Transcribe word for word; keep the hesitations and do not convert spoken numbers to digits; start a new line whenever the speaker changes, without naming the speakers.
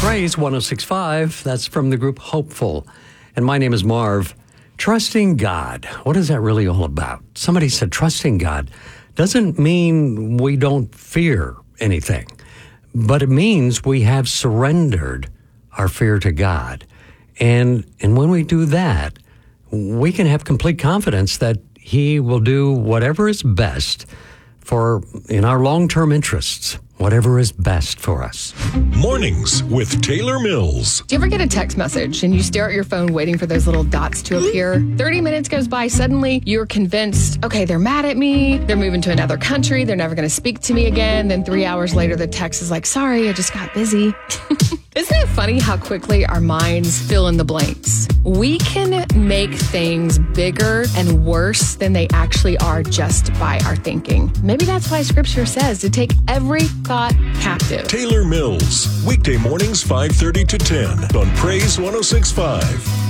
Praise one oh six point five. That's from the group Hopeful. And my name is Marv. Trusting God. What is that really all about? Somebody said trusting God doesn't mean we don't fear anything, but it means we have surrendered our fear to God. And and when we do that, we can have complete confidence that He will do whatever is best for in our long-term interests, whatever is best for us.
Mornings with Taylor Mills.
Do you ever get a text message and you stare at your phone waiting for those little dots to appear? thirty minutes goes by, suddenly you're convinced, okay, they're mad at me, they're moving to another country, they're never going to speak to me again. Then three hours later, the text is like, sorry, I just got busy. Isn't it funny how quickly our minds fill in the blanks? We can make things bigger and worse than they actually are just by our thinking. Maybe that's why Scripture says to take every thought captive.
Taylor Mills, weekday mornings five thirty to ten on Praise one oh six point five.